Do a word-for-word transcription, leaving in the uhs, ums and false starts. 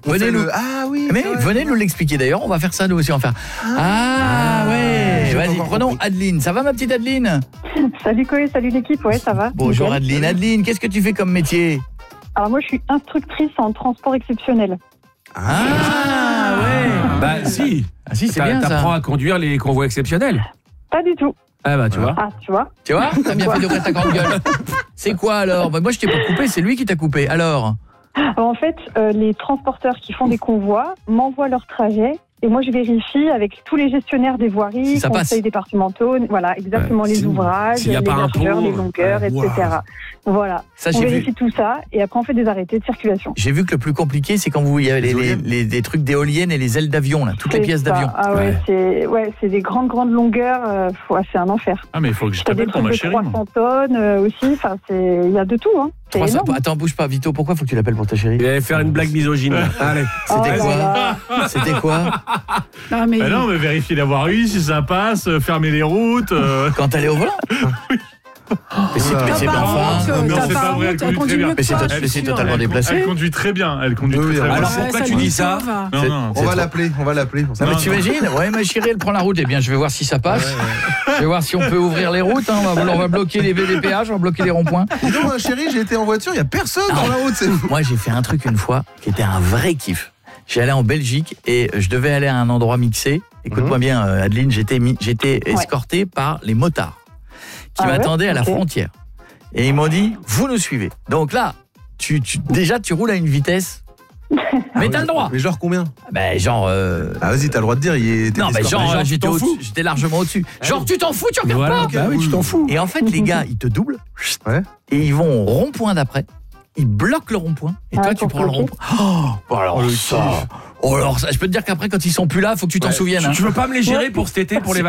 venez nous... le... Ah oui. Mais venez nous l'expliquer d'ailleurs, on va faire ça nous aussi, on va faire. Ah, ah ouais, vas-y, prenons Adeline. Ça va ma petite Adeline? Salut Koé, salut l'équipe, ouais, ça va. Bonjour Nickel. Adeline. Adeline, qu'est-ce que tu fais comme métier? Alors moi je suis instructrice en transport exceptionnel. Ah, ouais. Bah si. Ah si, c'est bien ça. T'apprends à conduire les convois exceptionnels. Pas du tout. Ah bah tu vois. Ah, tu vois. Tu vois, t'as bien fait d'ouvrir ta grande gueule. C'est quoi alors? Bah, moi je t'ai pas coupé, c'est lui qui t'a coupé. Alors? Alors, en fait, euh, les transporteurs qui font des convois m'envoient leur trajet et moi je vérifie avec tous les gestionnaires des voiries, Si ça conseils passe. départementaux, voilà, exactement Ouais, les si- ouvrages, s'il y a les pas un largeurs, pont, les longueurs, euh, et cetera. Voilà. Ça, On j'ai vérifie vu. tout ça et après on fait des arrêtés de circulation. J'ai vu que le plus compliqué, c'est quand vous il y avait les, les, les, les trucs d'éoliennes et les ailes d'avion là, toutes les C'est pièces ça. d'avion. Ah ouais, Ouais. c'est ouais, c'est des grandes grandes longueurs, euh, ouais, c'est un enfer. Ah, mais il faut que je T'as des t'appelle pour trucs ma de chérie. trois moi. cents tonnes euh, aussi, enfin c'est il y a de tout hein. C'est trois cents énorme. Attends, bouge pas Vito, pourquoi faut que tu l'appelles pour ta chérie? Il allait faire une blague misogyne. Allez. Oh C'était là quoi? là. C'était quoi? Non, mais... Bah non, mais vérifier la voirie, si ça passe, euh, fermer les routes. euh. Quand elle est au volant? Mais c'est T'as mais c'est pas pas enfin. honte, Non, t'as c'est pas pas vrai, honte, elle elle conduit conduit très mieux bien. que Mais c'est toi, to- je mais c'est suis sûre. totalement Elle, déplacé. elle conduit très bien. Elle conduit Oui, très, très alors, bien. Alors pourquoi tu lui, dis ça? va. Non, C'est- non. On va l'appeler, on va l'appeler. Non, mais Non, t'imagines? Ouais, ma chérie, elle prend la route. Eh bien, je vais voir si ça passe. Je vais voir si on peut ouvrir les routes. Hein. On, va, on va bloquer les, les péages, on va bloquer les ronds-points. Et donc, ma chérie, j'ai été en voiture, il y a personne dans la route. C'est... Moi, j'ai fait un truc une fois qui était un vrai kiff. J'ai allé en Belgique et je devais aller à un endroit mixé. Écoute-moi Mhm. bien, euh, Adeline, j'étais mis- j'étais escorté par les motards qui Ah ouais, m'attendaient à la ok. frontière. Et ils m'ont dit, vous nous suivez. Donc là, tu, tu, déjà, tu roules à une vitesse. Mais t'as le droit. Mais genre combien? Ben, genre... euh, Ah vas-y, t'as le droit de dire, il est... t'es Non, mais escorté. genre, genre, tu j'étais t'en au-dessus, fous. j'étais largement au-dessus. Genre, tu t'en fous, tu regardes Voilà. pas. Bah oui, tu t'en fous. Et en fait, les gars, ils te doublent. Ouais. Et ils vont au rond-point d'après. Ils bloquent le rond-point. Et Ah, toi, tu pour prends le bloquer. rond-point. Oh, alors Oh, le ça. Oh, alors ça. Je peux te dire qu'après, quand ils sont plus là, faut que tu t'en Ouais. souviennes. Tu- Hein. Tu veux pas me les gérer pour cet été, pour les